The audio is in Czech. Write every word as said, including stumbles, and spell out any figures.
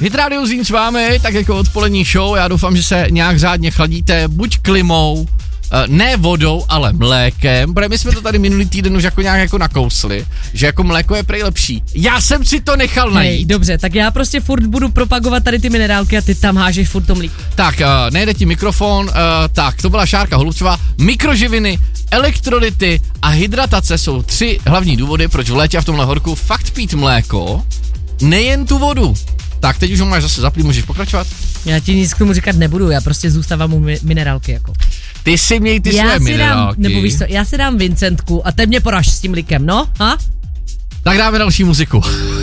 Hit Radio Zlín s vámi, tak jako odpolední show, já doufám, že se nějak řádně chladíte, buď klimou, ne vodou, ale mlékem, protože my jsme to tady minulý týden už jako nějak jako nakousli, že jako mléko je prej lepší. Já jsem si to nechal najít. Hej, dobře, tak já prostě furt budu propagovat tady ty minerálky a ty tam hážeš furt to mlíko. Tak, uh, nejde ti mikrofon, uh, tak, to byla Šárka Holubcová. Mikroživiny, elektrolyty a hydratace jsou tři hlavní důvody, proč v létě a v tomhle horku fakt pít mléko, nejen tu vodu. Tak, teď už ho máš zase zaplý, můžeš pokračovat? Já ti nic k tomu říkat nebudu, já prostě zůstávám u mi- minerálky jako. Ty si měj ty já své si minerálky. Dám, nebo víš co, já si dám Vincentku a teď mě poraž s tím likem, no, ha? Tak dáme další muziku.